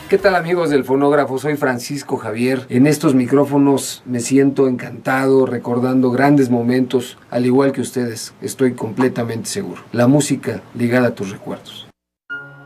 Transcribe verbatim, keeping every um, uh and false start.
¿Qué tal, amigos del fonógrafo? Soy Francisco Javier. En estos micrófonos me siento encantado recordando grandes momentos, al igual que ustedes. Estoy completamente seguro. La música ligada a tus recuerdos.